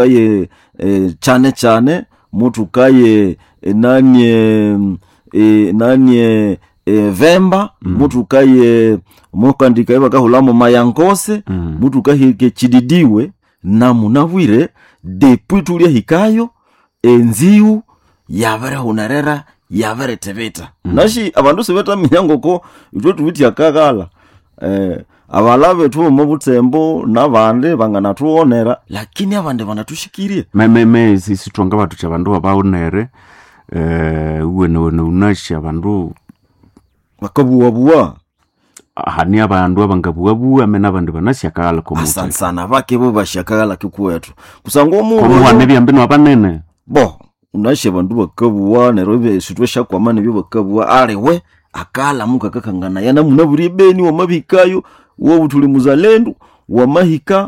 kaye chane chane mutu kaye nanye vemba mutu kaye mokandika eba kahulamo mayangose mutu kahike chididiwe na munabwire depuis tulia hikayo enziu yavere hunarera yavere tebeta nashi abandu sebeta minyango ko itwe tubiti yakagala abalave tu mubutsembo nabande bangana tuonera lakini abande banatushikirie meme sisi twanga batu chabandu abaonere uwene unashi abandu bakabuwa hani abandu abangabuwa mena abandu banashakala ko mutu sana bake bo bashakala kikwetu kusango mu ko byambino abanene bo unashi abandu bakabuwa nerobe sitwesha kwa mane byo bakabuwa arewe akala muka kakangana yana munaburi beni wa mabikayo wo butuli muzalendo wa mahika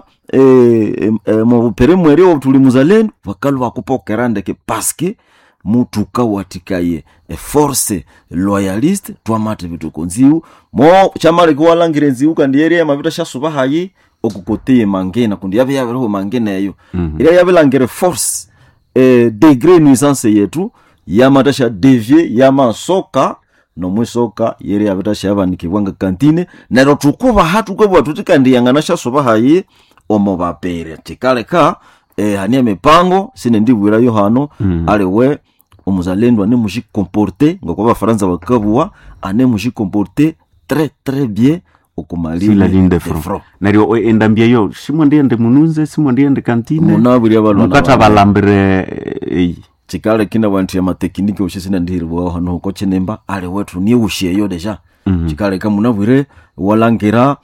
mu peremwere wo butuli muzalendo bakalu bakupokera ndeke paske mutuka watikaye force loyaliste twamate bituko nziu mo chamale ko walangire nziu kandi ere mabita shasuba hayi okukoteye mangena kundi yabe ho mangena yo ire yabe langire force degré nuisance yetu yamatasha devier yamasoka no mwisoka yere yabitasha yabanikibwanga kantine nero tukuba hatukwebwa tutikandi yangana shasuba hayi omobapere tikaleka hania mipango sine ndibwira yo hano alewe omuzalendo ane mushi comporter ngoko bafaransa bakabwa ane mushi comporter très très bien okumali la ligne de front nario endambia yo simwe ndiende mununze simwe ndiende kantine munabiri abalwana mukata balambire chikale kina bantu ya matekiniki ushesina ndirwa hano ko chenemba ale wetu ni ushiye yo deja chikale kama munabire walangira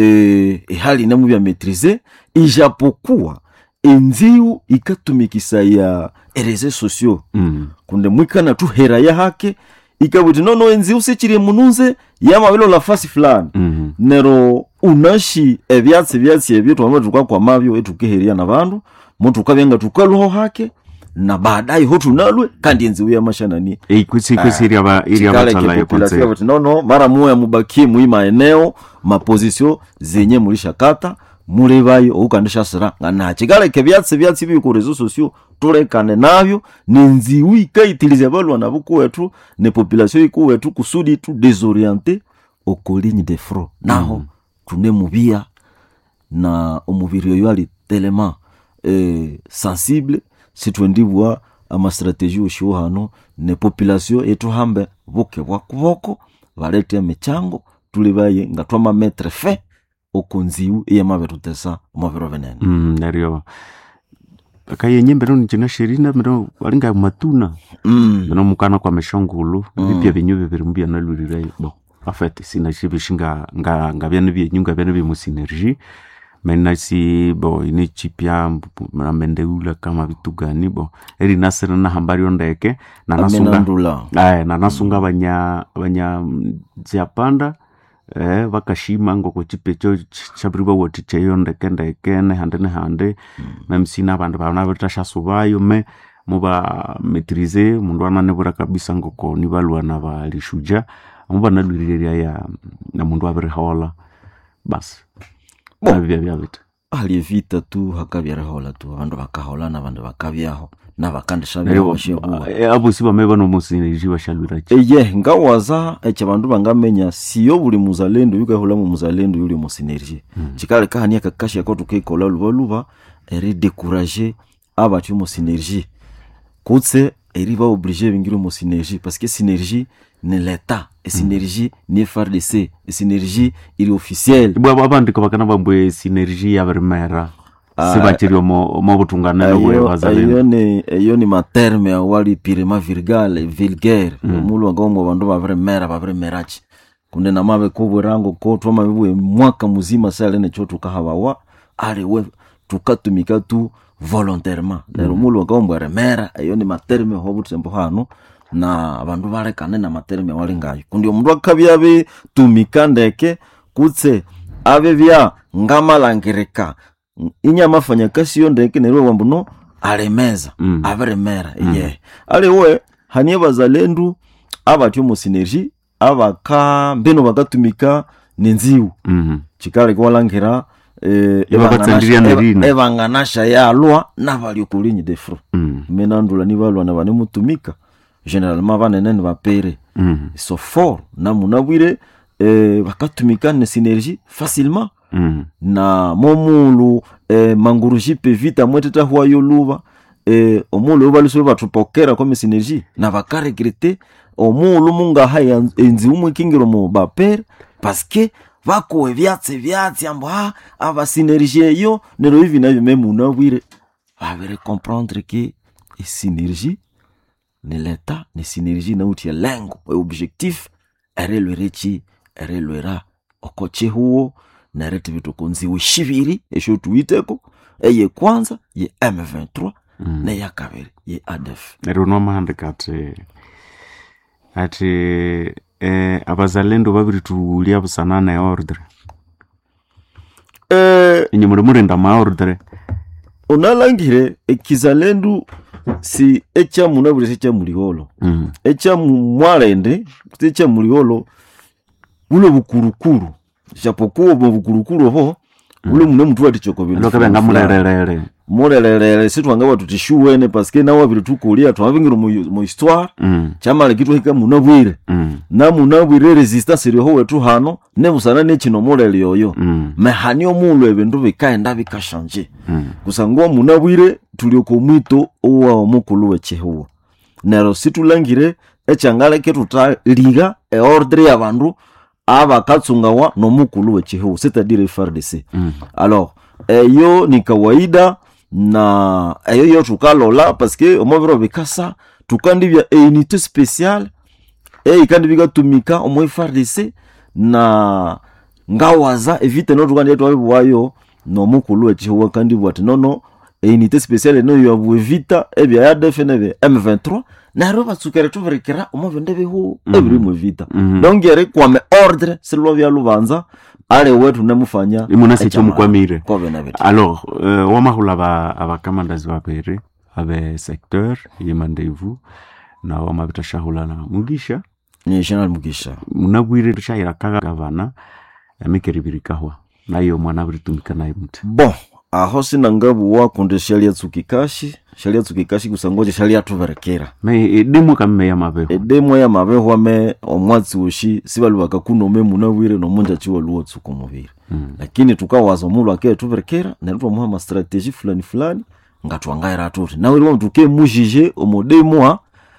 hali na mubya maîtriser ijapokuwa enziu ikatumikisa ya réseaux sociaux kunde mwikana tu hera ya hake ikabuti nono enziu sichire mununze yama bilo la fasi fulani nero unashi ebyatsi ebyo twamaduka kwa mabyo etukeheria na bandu muntu kabenga tukaluho hake na baadaye hotu nalwe kandi enziu ya mashanani kwisi iri abatala ya konse nono mara moya mubakie muima eneo maposition zenye mulisha kata murebayo ukandisha sira ngana chigale kebyatsi biko rezo sociaux tulekane nabyo ninziwi ikaitilize balwa nabuko wetu ne population iko wetu kusudi tu désorienter au ligne de front naho tunemubia na omubiri yo ali tellement sensible situendibwa ama stratégie osho hano ne population etu hambe buke bwakuboko balete michango tulibaye ngatwama mettre fait okunziu iya maberutesa mabero venene nario akaye nyembero njina shirina mero walinga matuna no mukana kwa meshongulu bipya binyube birumbya nalurira bo afete sina shibishinga ngabya nibi nyunga bya nibi mu synergie mena si bo ini chipya mendeula kama vitu gani bo eri nasera na hambari ondeke na nasunga na nasunga banya Japanda bakashima ngo kuchipecho chabriba woti chayonde kende hande memsina abantu bana batasha subayo me muba maîtriser mundu ananebura kabisa ngoko nibalwa na balishuja muba naluriria ya na mundu abere hawala bas bya bita ali vita tu hakabyara hawala tu abantu bakahola na abantu bakabyaho nabakandisha byoshe abo siba mebano musiniriji bashalura ngawaza echabandu bangamenya siyo buli muzalendo yukahola mu muzalendo yuli musiniriji chikale kahania kakashi yako tukikola lubaluba eri décourager abatu mu synergie kutse eri ba obligé bingiro mu synergie parce que synergie ne l'état et synergie ni FARDC et synergie il officiel bwa abandiko bakana bambwe synergie ya vermera sibachiri mo butungana we bazalendo eyo ni materme ya wali pirema vulgaire mulu ngombo bandu ba vermera kunde na mabe kubwerango ko twama bibwe mwaka muzima sale ne choto kahabawa ale we tukatumika tu volontairement lero mulu ngombo remera eyo ni materme ho butembo hano na abantu barekane na materme wali ngayo kundi omundu akabyabe tumikandeke kutse abe bya ngamalangirika inyama fanya kasi yondeke nero wambuno alemeza abaremera alewe hanie bazalendu abatyo mu synergie abaka mbeno bagatumika nenziu chikale kwa langira evanganasha yalwa navali kulinyi defro menandula ni valwa na vanemutumika generalement vanene ni vapere so fort namunabwire vakatumika ne synergie facilement na momulu manguruji pe vita mweteta huayo luva omulu obaliswe batupokera comme synergie na vakaregrete omulu munga haya enzi umwe kingiro mu bapere parce que vakowe vyatsi ambo ava synergie yo nero hivi na même unabwire avere comprendre que synergie ne l'état ne synergie na utia lengo objectif erelwerechi okoche huo na rete vitu konziwe shiviri esho tuiteko eye kwanza ye M23 na ya kabiri ye ADF nero no mahandika ati abazalendo babiri tulia busanana ya ordre inye muri nda ma ordre unalangire ekizalendo si echa munabure secha muliholo echa mwarende secha muliholo ule bukurukuru japokuwa bukurukuru ho ule mune mtu atichoko bintu lokabe ngamulelelele sitwanga tutishuwene parce que nawo biri tukulia twabingiro mu histoire chamale kitu hika munabwire na munabwire resistance iriho wetu hano ne busana ne kino molele yoyo mehani omuntu ebintu bikaenda bikashanje kusangwa munabwire tulioko mwito owa omukulu wecheho nero situlangire echangale ketu liga ordre yabandu aba katsungawa no mukulu wecheho c'est-à-dire FARDC alors yo ni kawaida na yo tukalola parce que omobiro bikasa tukandibya unité spéciale ikandibika tumika omo FARDC na ngawaza evite no tukandi yetu wayo no mukulu wecheho kandi bwati nono unité spéciale no yo evita ebya ya DFNV M23 na roba tsukere tuverekera omovende beho ebiri mu vita donc yere kwa me ordre selo vya lubanza ale wetu nemufanya imunasi chumukwamire alors wamahula abakamandasi bapere abe secteur yimandevu na wamabitashahula na Mugisha ni General Mugisha munabwire tushayira kaga gavana amikeribirikahwa nayo mwana biritumika nayo mute bon aho sinangabu wakunde shalia tsukikashi kusangoje shalia tuverekera me edemo kame ya mabeho me omwatsi ushi sibalu bakakuno me munabwire no munja chiwo luo tsukumubire lakini tukawaza mulu ake tuverekera na ntwa muhama strategy fulani ngatwangaira tuti nawe ro mtuke mujije omodemo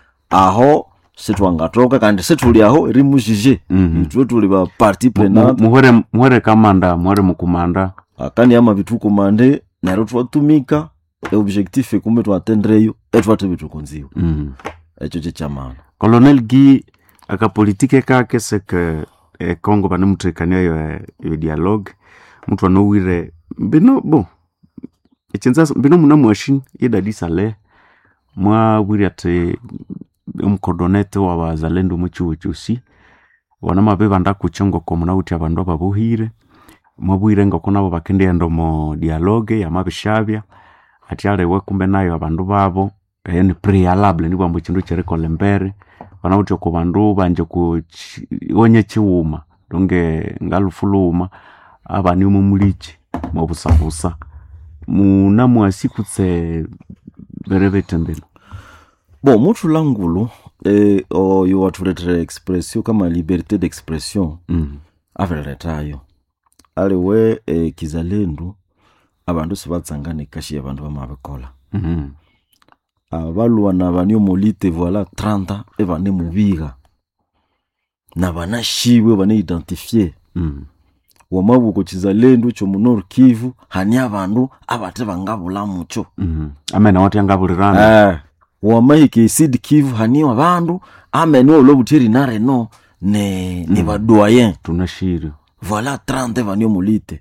aho setwangatoka kandi setuli aho ri mujije itwe tuli ba parti prenante muhore kamanda muhore mukumanda akani ama bituko mande na rotwa tumika objectif kumbe twatendreyo etwate bituko nziwe echo chechamana Colonel Guy aka politique kake seke Congo bane mutekania yo dialogue mtu anowire bino bon echenza bino muna machine yedadi sale mwa wiriate umkodonete wa bazalendo muchiwe chusi wana mabeba ndakuchengo komuna uti abandu ababuhire mwabwire ngo kona bakende ndomo dialogue ya mabishabya ati alewe kumbe nayo abandu babo ni prealable ni bambo chindu chereko lembere bana uti ko bandu banje ku onye chiwuma donge ngalufuluma abani umumulichi mobusabusa muna mwasikutse berevetembelo bon mutu langulu yo watuletere expression kama liberté d'expression averetayo aliwe kizalendo abantu sibatsangane kashi abantu bamabekola abalwa na banyo molite voilà 30 ebane mubiga na banashiwe bane identifier wamabuko kizalendo cyo mu Nord Kivu hani abantu abate bangabula mucho amena wati angabulirana wamahike Sud Kivu hani abantu ameno lobuteri nare no ne badoyen tunashire voilà 30 banyo molite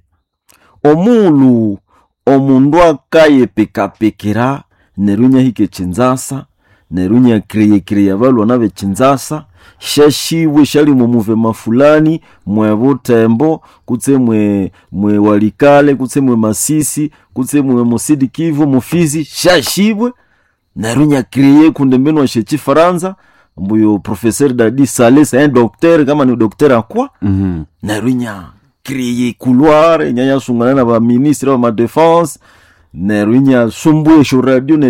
omulu omundu akaye pekapekera nerunya hike chinzasa nerunya kreye abalwa nabe chinzasa shashiwe shali mu movement fulani mwe Butembo kutse mwe Walikale kutse mwe Masisi kutse mwe Musidi Kivu Mufizi shashiwe nerunya kreye kundembeno shechi Faransa mbuyo professeur Dadi Saleh c'est un docteur kama ni docteur akwa nerunya créer couloir inyanya sungana na ba ministre wa ma défense neryo inya sumbwe sho radio